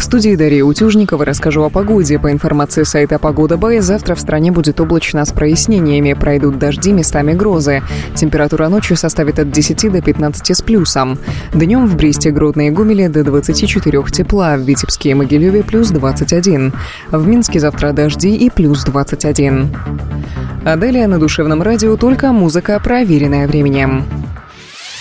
студии Дарья Утюжникова расскажу о погоде. По информации сайта Погода.бай, завтра в стране будет облачно с прояснениями, пройдут дожди, местами грозы. Температура ночью составит от 10 до 15 с плюсом. Днем в Бресте, Гродно и Гомеле до 24 тепла, в Витебске и Могилеве плюс 21. В Минске завтра дожди и плюс 21. А далее на Душевном радио только музыка, проверенная временем.